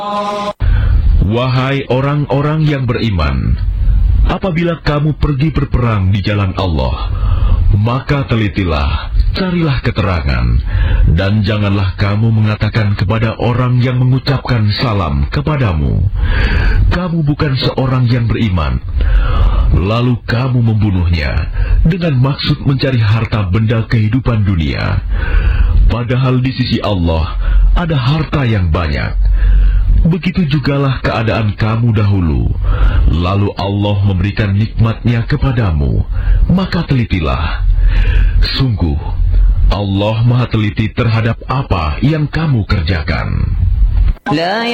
Wahai orang-orang yang beriman, apabila kamu pergi berperang di jalan Allah, maka telitilah, carilah keterangan, dan janganlah kamu mengatakan kepada orang yang mengucapkan salam kepadamu, kamu bukan seorang yang beriman, lalu kamu membunuhnya dengan maksud mencari harta benda kehidupan dunia. Padahal di sisi Allah ada harta yang banyak. Begitu jugalah keadaan kamu dahulu, lalu Allah memberikan nikmat-Nya kepadamu, maka telitilah. Sungguh, Allah Maha teliti terhadap apa yang kamu kerjakan.